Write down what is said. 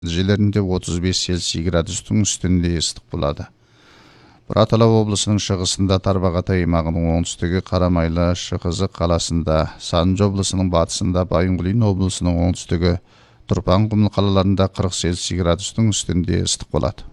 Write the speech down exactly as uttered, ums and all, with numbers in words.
жерлерінде отыз бес Цельсий градустың үстінде ыстық болады. Бұратала облысының шығысында Тарбағатай аймағының оңтүстігі, Қарамайлы, Шықызық қаласында, Санжы облысының батысында, Байынқұлин облысының оңтүстігі, Тұрпан-Құмыл қалаларында қырық Цельсий градустың үстінде ыстық болады.